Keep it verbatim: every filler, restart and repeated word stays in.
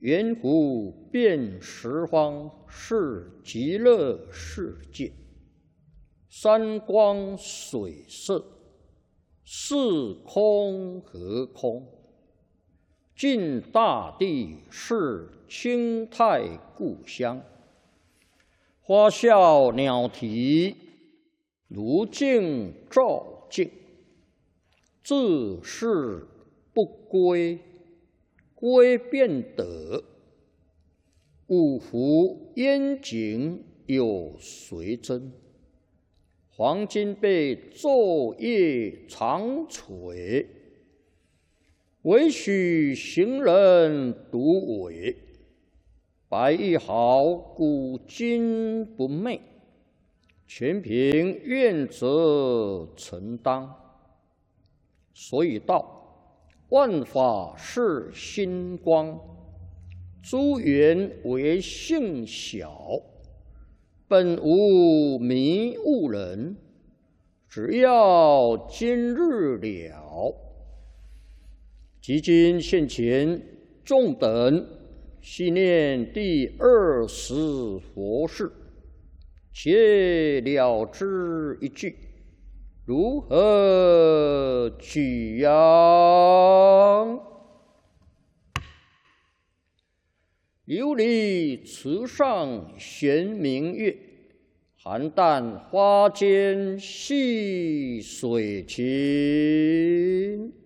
圆湖遍十方是极乐世界，山光水色，是空和空。尽大地是清泰故乡，花笑鸟啼，如镜照镜。自是不归，归便得。五湖烟景有谁真？黄金被昼夜长垂，唯许行人独伟。白玉毫古今不昧，全凭愿者承当。所以道，万法是心光，诸缘为性小，本无迷悟人，只要今日了。即今现前，众等细念第二十佛事，且了之一句，如何取样？琉璃池上悬明月，寒淡花间细水情。